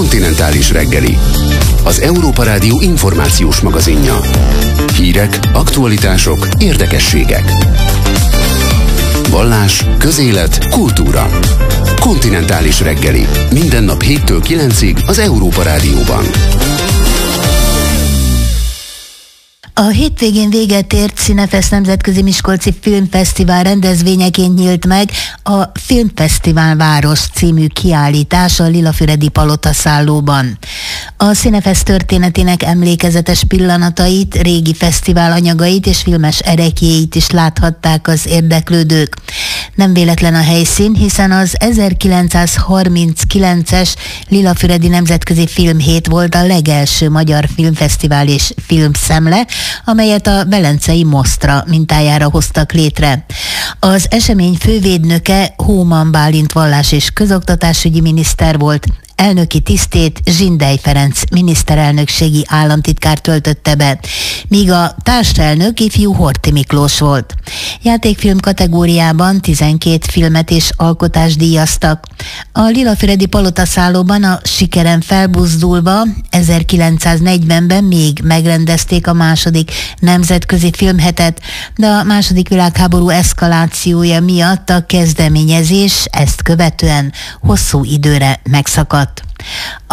Kontinentális reggeli. Az Európa Rádió információs magazinja. Hírek, aktualitások, érdekességek. Vallás, közélet, kultúra. Kontinentális reggeli. Minden nap 7-től 9-ig az Európa Rádióban. A hétvégén véget ért Cinefest Nemzetközi Miskolci Filmfesztivál rendezvényeként nyílt meg a Filmfesztivál Város című kiállítás a Lilafüredi Palotaszállóban. A Cinefest történetének emlékezetes pillanatait, régi fesztivál anyagait és filmes ereklyéit is láthatták az érdeklődők. Nem véletlen a helyszín, hiszen az 1939-es Lilafüredi Nemzetközi Filmhét volt a legelső magyar filmfesztivál és filmszemle, amelyet a velencei Mosztra mintájára hoztak létre. Az esemény fővédnöke Hóman Bálint vallás- és közoktatásügyi miniszter volt, elnöki tisztét Zsindely Ferenc miniszterelnökségi államtitkár töltötte be, míg a társelnök ifjú Horthy Miklós volt. Játékfilm kategóriában 12 filmet és alkotást díjaztak. A Lilafüredi Palotaszállóban a sikeren felbuzdulva 1940-ben még megrendezték a második nemzetközi filmhetet, de a második világháború eszkalációja miatt a kezdeményezés ezt követően hosszú időre megszakadt.